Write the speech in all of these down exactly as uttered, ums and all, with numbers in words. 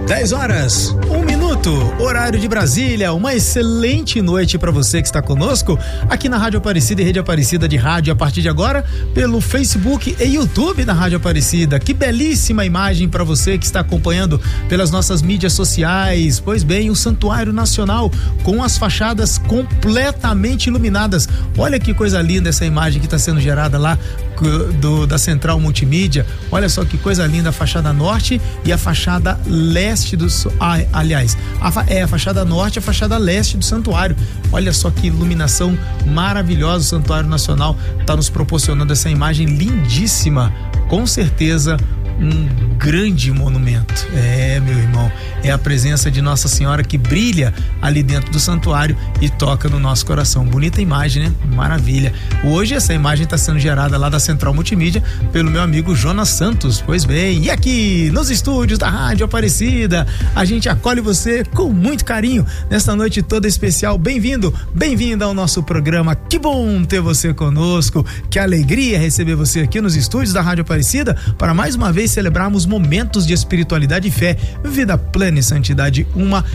dez horas, um minuto, horário de Brasília. Uma excelente noite para você que está conosco aqui na Rádio Aparecida e Rede Aparecida de Rádio a partir de agora, pelo Facebook e YouTube da Rádio Aparecida. Que belíssima imagem para você que está acompanhando pelas nossas mídias sociais. Pois bem, o Santuário Nacional com as fachadas completamente iluminadas. Olha que coisa linda essa imagem que está sendo gerada lá do, da Central Multimídia. Olha só que coisa linda, a fachada norte e a fachada leste do ah, aliás, a, é a fachada norte e a fachada leste do santuário. Olha só que iluminação maravilhosa. O Santuário Nacional está nos proporcionando essa imagem lindíssima. Com certeza um grande monumento. É, meu irmão, é a presença de Nossa Senhora que brilha ali dentro do santuário e toca no nosso coração. Bonita imagem, né? Maravilha. Hoje essa imagem está sendo gerada lá da Central Multimídia pelo meu amigo Jonas Santos. Pois bem, e aqui nos estúdios da Rádio Aparecida, a gente acolhe você com muito carinho nesta noite toda especial. Bem-vindo, bem-vinda ao nosso programa. Que bom ter você conosco. Que alegria receber você aqui nos estúdios da Rádio Aparecida para mais uma vez celebrarmos momentos de espiritualidade e fé, vida plena e santidade. Uma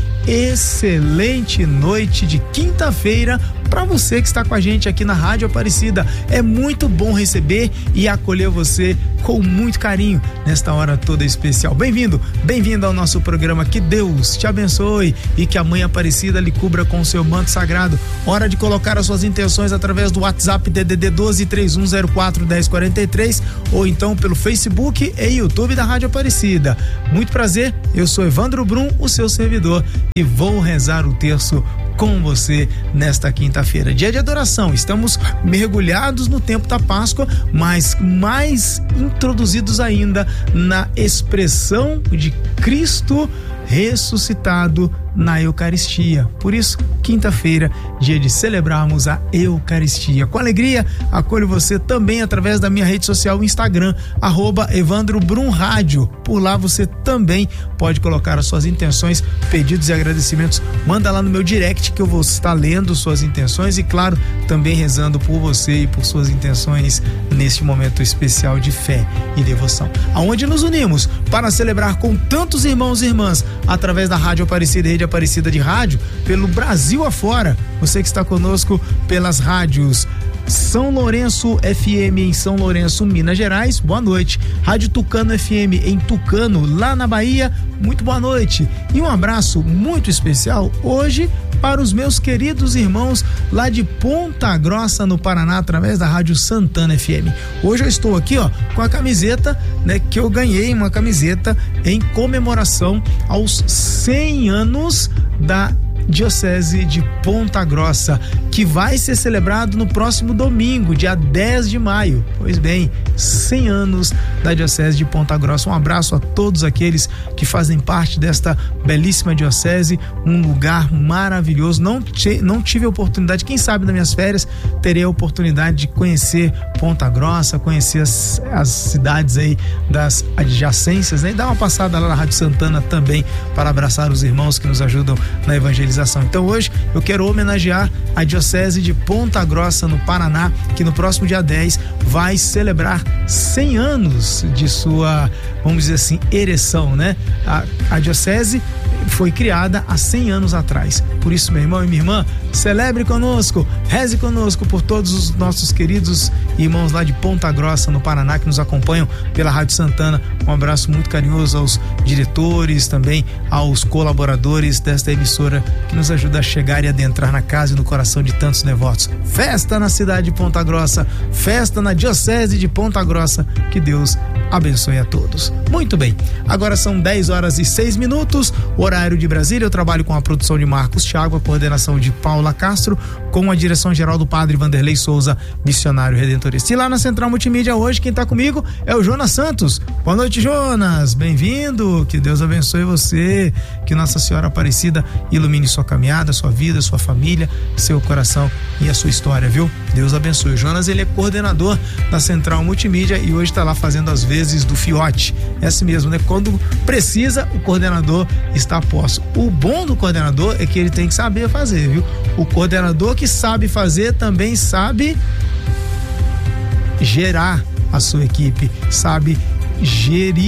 excelente noite de quinta-feira para você que está com a gente aqui na Rádio Aparecida. É muito bom receber e acolher você com muito carinho nesta hora toda especial. Bem-vindo, bem-vindo ao nosso programa. Que Deus te abençoe e que a Mãe Aparecida lhe cubra com o seu manto sagrado. Hora de colocar as suas intenções através do WhatsApp D D D doze, três um zero quatro, um zero quatro três ou então pelo Facebook e YouTube da Rádio Aparecida. Muito prazer, eu sou Evandro Brum, o seu servidor, e vou rezar o terço com você nesta quinta-feira, dia de adoração. Estamos mergulhados no tempo da Páscoa, mas mais introduzidos ainda na expressão de Cristo ressuscitado na Eucaristia. Por isso, quinta-feira, dia de celebrarmos a Eucaristia. Com alegria, acolho você também através da minha rede social, Instagram, arroba Evandro Brum Rádio. Por lá você também pode colocar as suas intenções, pedidos e agradecimentos. Manda lá no meu direct que eu vou estar lendo suas intenções e, claro, também rezando por você e por suas intenções neste momento especial de fé e devoção. Aonde nos unimos para celebrar com tantos irmãos e irmãs através da Rádio Aparecida e Rede Aparecida de Rádio, pelo Brasil afora. Você que está conosco pelas rádios São Lourenço F M em São Lourenço, Minas Gerais, boa noite. Rádio Tucano F M em Tucano, lá na Bahia, muito boa noite. E um abraço muito especial hoje para os meus queridos irmãos lá de Ponta Grossa, no Paraná, através da Rádio Santana F M. Hoje eu estou aqui, ó, com a camiseta, né, que eu ganhei, uma camiseta em comemoração aos cem anos da Diocese de Ponta Grossa, que vai ser celebrado no próximo domingo, dia dez de maio. Pois bem, cem anos da Diocese de Ponta Grossa. Um abraço a todos aqueles que fazem parte desta belíssima diocese, um lugar maravilhoso. Não, te, não tive a oportunidade, quem sabe nas minhas férias terei a oportunidade de conhecer Ponta Grossa, conhecer as, as cidades aí das adjacências, né? E dar uma passada lá na Rádio Santana também para abraçar os irmãos que nos ajudam na evangelização. Então hoje eu quero homenagear a Diocese de Ponta Grossa, no Paraná, que no próximo dia dez vai celebrar cem anos de sua, vamos dizer assim, ereção, né? A, a Diocese foi criada há cem anos atrás. Por isso, meu irmão e minha irmã, celebre conosco, reze conosco por todos os nossos queridos irmãos lá de Ponta Grossa, no Paraná, que nos acompanham pela Rádio Santana. Um abraço muito carinhoso aos diretores, também aos colaboradores desta emissora, que nos ajuda a chegar e adentrar na casa e no coração de tantos devotos. Festa na cidade de Ponta Grossa, festa na Diocese de Ponta Grossa. Que Deus abençoe a todos. Muito bem, agora são dez horas e seis minutos, horário de Brasília. Eu trabalho com a produção de Marcos Thiago, a coordenação de Paula Castro, com a direção geral do Padre Vanderlei Souza, missionário redentorista. E lá na Central Multimídia hoje, quem está comigo é o Jonas Santos. Boa noite, Jonas, bem-vindo, que Deus abençoe você, que Nossa Senhora Aparecida ilumine sua caminhada, sua vida, sua família, seu coração e a sua história, viu? Deus abençoe. O Jonas, ele é coordenador da Central Multimídia e hoje está lá fazendo as vezes do fiote. É assim mesmo, né? Quando precisa, o coordenador está a posto. O bom do coordenador é que ele tem que saber fazer, viu? O coordenador que sabe fazer também sabe gerar a sua equipe, sabe gerir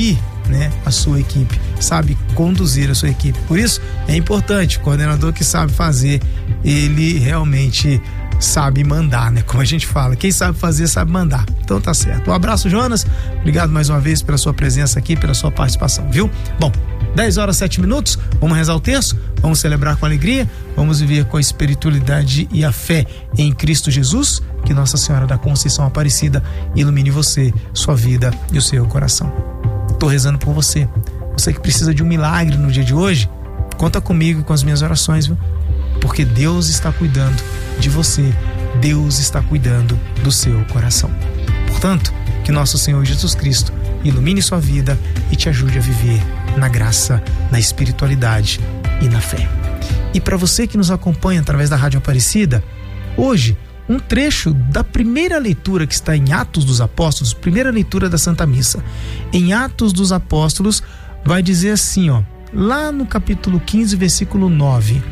né, a sua equipe, sabe conduzir a sua equipe. Por isso é importante, o coordenador que sabe fazer, ele realmente sabe mandar, né? Como a gente fala, quem sabe fazer sabe mandar. Então tá certo. Um abraço, Jonas. Obrigado mais uma vez pela sua presença aqui, pela sua participação, viu? Bom, dez horas, sete minutos, vamos rezar o terço, vamos celebrar com alegria, vamos viver com a espiritualidade e a fé em Cristo Jesus. Que Nossa Senhora da Conceição Aparecida ilumine você, sua vida e o seu coração. Tô rezando por você. Você que precisa de um milagre no dia de hoje, conta comigo, com as minhas orações, viu? Porque Deus está cuidando de você, Deus está cuidando do seu coração. Portanto, que nosso Senhor Jesus Cristo ilumine sua vida e te ajude a viver na graça, na espiritualidade e na fé. E para você que nos acompanha através da Rádio Aparecida, hoje, um trecho da primeira leitura que está em Atos dos Apóstolos, primeira leitura da Santa Missa. Em Atos dos Apóstolos, vai dizer assim, ó, lá no capítulo quinze, versículo nove: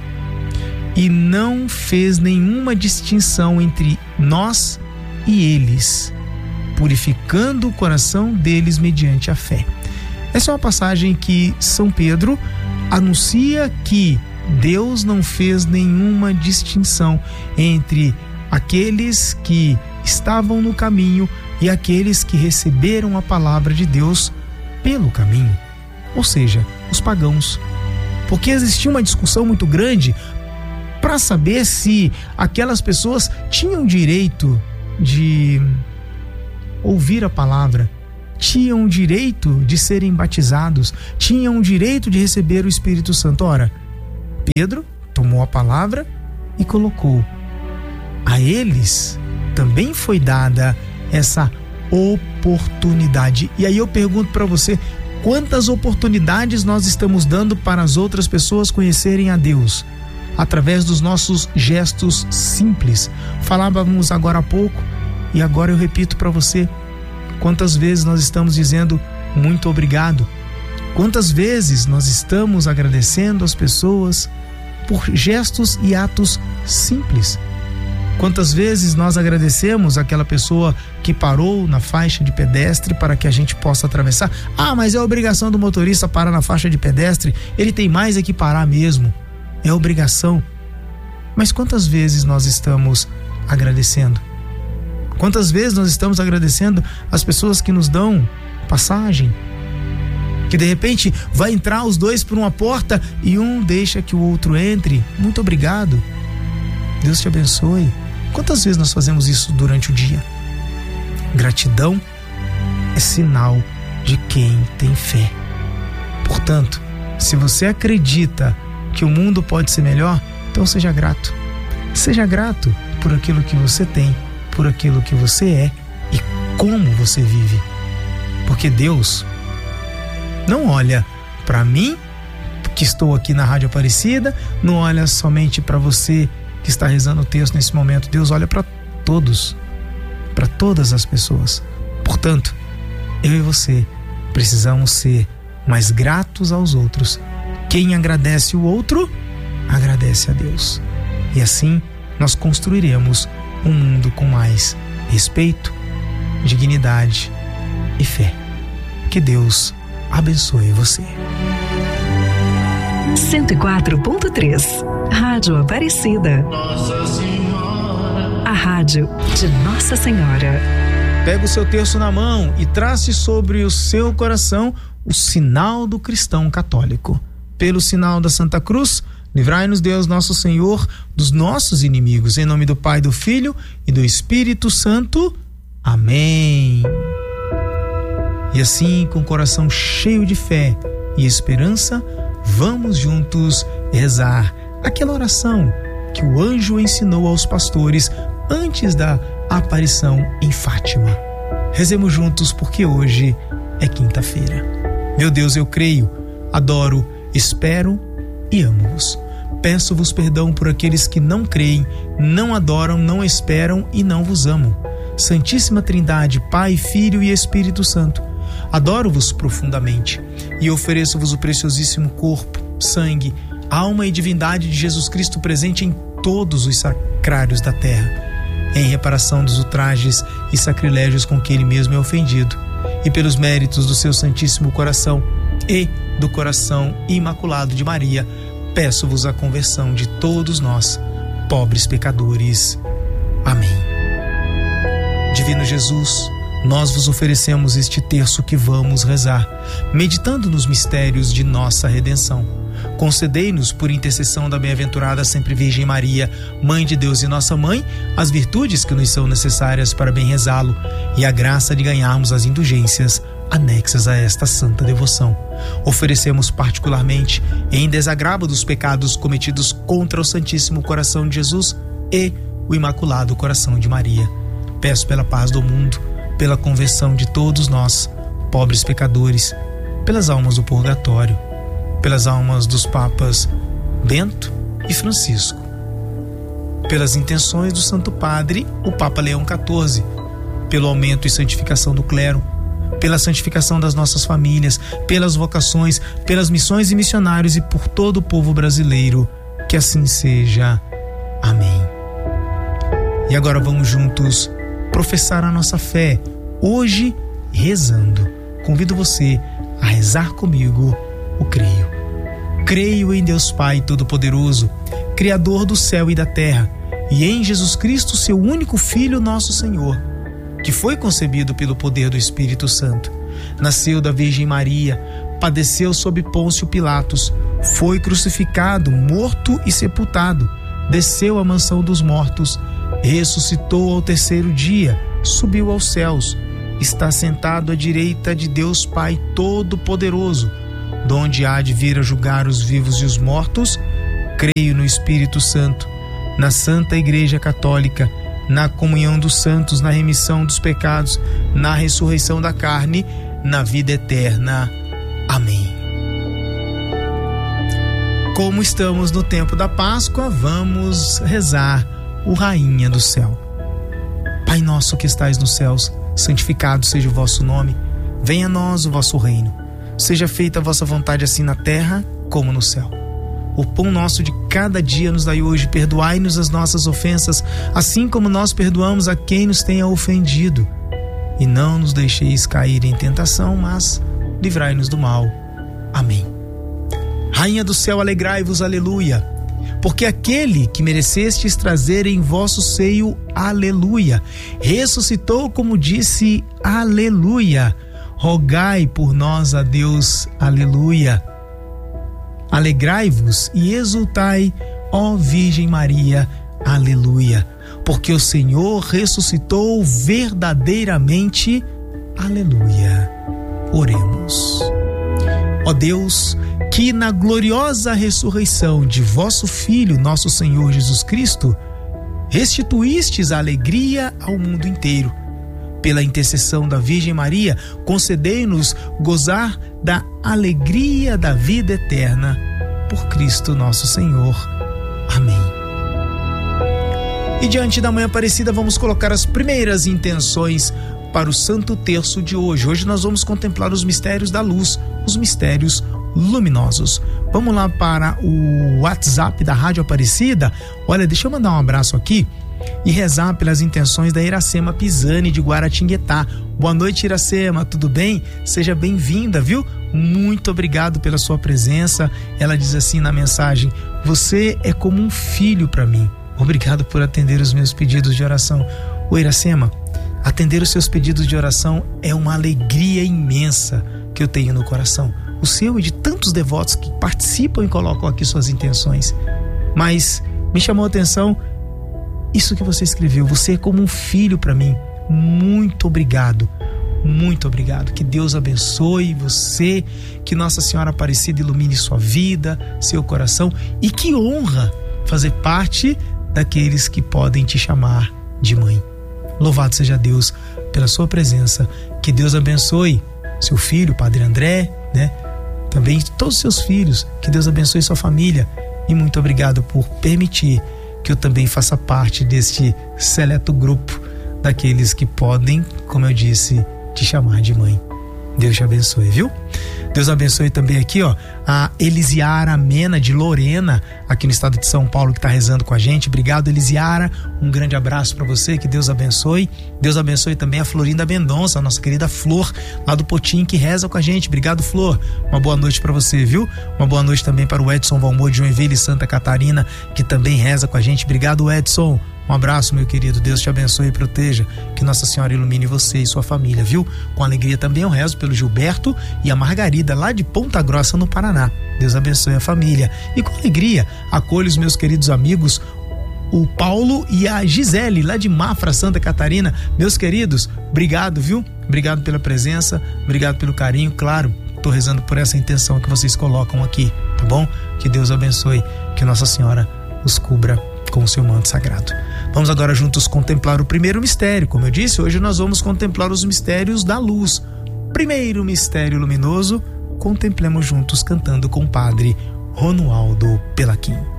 e não fez nenhuma distinção entre nós e eles, purificando o coração deles mediante a fé. Essa é uma passagem que São Pedro anuncia que Deus não fez nenhuma distinção entre aqueles que estavam no caminho e aqueles que receberam a palavra de Deus pelo caminho, ou seja, os pagãos. Porque existia uma discussão muito grande para saber se aquelas pessoas tinham direito de ouvir a palavra, tinham direito de serem batizados, tinham direito de receber o Espírito Santo. Ora, Pedro tomou a palavra e colocou: a eles também foi dada essa oportunidade. E aí eu pergunto para você, quantas oportunidades nós estamos dando para as outras pessoas conhecerem a Deus? Através dos nossos gestos simples. Falávamos agora há pouco e agora eu repito para você, quantas vezes nós estamos dizendo muito obrigado? Quantas vezes nós estamos agradecendo as pessoas por gestos e atos simples? Quantas vezes nós agradecemos aquela pessoa que parou na faixa de pedestre para que a gente possa atravessar? Ah, mas é obrigação do motorista parar na faixa de pedestre, ele tem mais é que parar mesmo. É obrigação. Mas quantas vezes nós estamos agradecendo? Quantas vezes nós estamos agradecendo as pessoas que nos dão passagem? Que de repente vai entrar os dois por uma porta e um deixa que o outro entre. Muito obrigado. Deus te abençoe. Quantas vezes nós fazemos isso durante o dia? Gratidão é sinal de quem tem fé. Portanto, se você acredita que o mundo pode ser melhor, então seja grato. Seja grato por aquilo que você tem, por aquilo que você é e como você vive. Porque Deus não olha para mim, que estou aqui na Rádio Aparecida, não olha somente para você que está rezando o texto nesse momento. Deus olha para todos, para todas as pessoas. Portanto, eu e você precisamos ser mais gratos aos outros. Quem agradece o outro, agradece a Deus. E assim nós construiremos um mundo com mais respeito, dignidade e fé. Que Deus abençoe você. cento e quatro ponto três Rádio Aparecida. Nossa Senhora. A rádio de Nossa Senhora. Pega o seu terço na mão e trace sobre o seu coração o sinal do cristão católico. Pelo sinal da Santa Cruz, livrai-nos Deus nosso Senhor dos nossos inimigos. Em nome do Pai, do Filho e do Espírito Santo. Amém. E assim, com o coração cheio de fé e esperança, vamos juntos rezar aquela oração que o anjo ensinou aos pastores antes da aparição em Fátima. Rezemos juntos, porque hoje é quinta-feira. Meu Deus, eu creio, adoro, espero e amo-vos. Peço-vos perdão por aqueles que não creem, não adoram, não esperam e não vos amam. Santíssima Trindade, Pai, Filho e Espírito Santo, adoro-vos profundamente e ofereço-vos o preciosíssimo corpo, sangue, alma e divindade de Jesus Cristo presente em todos os sacrários da terra, em reparação dos ultrajes e sacrilégios com que ele mesmo é ofendido, e pelos méritos do seu Santíssimo Coração e do coração imaculado de Maria, peço-vos a conversão de todos nós, pobres pecadores. Amém. Divino Jesus, nós vos oferecemos este terço que vamos rezar, meditando nos mistérios de nossa redenção. Concedei-nos, por intercessão da bem-aventurada Sempre Virgem Maria, Mãe de Deus e nossa Mãe, as virtudes que nos são necessárias para bem rezá-lo e a graça de ganharmos as indulgências anexas a esta santa devoção. Oferecemos particularmente, em desagravo dos pecados cometidos contra o Santíssimo Coração de Jesus e o Imaculado Coração de Maria. Peço pela paz do mundo, pela conversão de todos nós, pobres pecadores, pelas almas do purgatório, pelas almas dos papas Bento e Francisco, pelas intenções do Santo Padre, o Papa Leão quatorze, pelo aumento e santificação do clero, pela santificação das nossas famílias, pelas vocações, pelas missões e missionários e por todo o povo brasileiro. Que assim seja. Amém. E agora vamos juntos professar a nossa fé, hoje rezando. Convido você a rezar comigo o creio. Creio em Deus Pai Todo-Poderoso, Criador do céu e da terra, e em Jesus Cristo, seu único Filho, nosso Senhor, que foi concebido pelo poder do Espírito Santo, nasceu da Virgem Maria, padeceu sob Pôncio Pilatos, foi crucificado, morto e sepultado, desceu à mansão dos mortos, ressuscitou ao terceiro dia, subiu aos céus, está sentado à direita de Deus Pai Todo-Poderoso, donde há de vir a julgar os vivos e os mortos. Creio no Espírito Santo, na Santa Igreja Católica, na comunhão dos santos, na remissão dos pecados, na ressurreição da carne, na vida eterna. Amém. Como estamos no tempo da Páscoa, vamos rezar o Rainha do Céu. Pai nosso que estais nos céus, santificado seja o vosso nome. Venha a nós o vosso reino. Seja feita a vossa vontade, assim na terra como no céu. O pão nosso de cada dia nos dai hoje. Perdoai-nos as nossas ofensas, assim como nós perdoamos a quem nos tenha ofendido. E não nos deixeis cair em tentação, mas livrai-nos do mal. Amém. Rainha do céu, alegrai-vos, aleluia. Porque aquele que merecestes trazer em vosso seio, aleluia, ressuscitou, como disse, aleluia. Rogai por nós a Deus, aleluia. Alegrai-vos e exultai, ó Virgem Maria, aleluia, porque o Senhor ressuscitou verdadeiramente, aleluia. Oremos. Ó Deus, que na gloriosa ressurreição de vosso Filho, nosso Senhor Jesus Cristo, restituístes a alegria ao mundo inteiro. Pela intercessão da Virgem Maria, concedei-nos gozar da alegria da vida eterna. Por Cristo nosso Senhor. Amém. E diante da Mãe Aparecida, vamos colocar as primeiras intenções para o Santo Terço de hoje. Hoje nós vamos contemplar os mistérios da luz, os mistérios luminosos. Vamos lá para o WhatsApp da Rádio Aparecida. Olha, deixa eu mandar um abraço aqui e rezar pelas intenções da Iracema Pisani de Guaratinguetá. Boa noite, Iracema, tudo bem? Seja bem-vinda, viu? Muito obrigado pela sua presença. Ela diz assim na mensagem: você é como um filho para mim. Obrigado por atender os meus pedidos de oração. Ô Iracema, atender os seus pedidos de oração é uma alegria imensa que eu tenho no coração. O seu e de tantos devotos que participam e colocam aqui suas intenções. Mas me chamou a atenção isso que você escreveu: você é como um filho para mim. Muito obrigado, muito obrigado. Que Deus abençoe você, que Nossa Senhora Aparecida ilumine sua vida, seu coração, e que honra fazer parte daqueles que podem te chamar de mãe. Louvado seja Deus pela sua presença. Que Deus abençoe seu filho, Padre André, né? Também todos os seus filhos. Que Deus abençoe sua família. E muito obrigado por permitir que eu também faça parte deste seleto grupo daqueles que podem, como eu disse, te chamar de mãe. Deus te abençoe, viu? Deus abençoe também aqui, ó, a Elisiara Mena de Lorena, aqui no estado de São Paulo, que está rezando com a gente. Obrigado, Elisiara. Um grande abraço para você, que Deus abençoe. Deus abençoe também a Florinda Mendonça, a nossa querida Flor, lá do Potim, que reza com a gente. Obrigado, Flor. Uma boa noite para você, viu? Uma boa noite também para o Edson Valmor de Joinville, Santa Catarina, que também reza com a gente. Obrigado, Edson. Um abraço, meu querido. Deus te abençoe e proteja. Que Nossa Senhora ilumine você e sua família, viu? Com alegria também eu rezo pelo Gilberto e a Margarida, lá de Ponta Grossa, no Paraná. Deus abençoe a família. E com alegria acolho os meus queridos amigos, o Paulo e a Gisele, lá de Mafra, Santa Catarina. Meus queridos, obrigado, viu? Obrigado pela presença, obrigado pelo carinho. Claro, tô rezando por essa intenção que vocês colocam aqui, tá bom? Que Deus abençoe, que Nossa Senhora os cubra com o seu manto sagrado. Vamos agora juntos contemplar o primeiro mistério. Como eu disse, hoje nós vamos contemplar os mistérios da luz. Primeiro mistério luminoso, contemplemos juntos cantando com o padre Romualdo Pelaquim.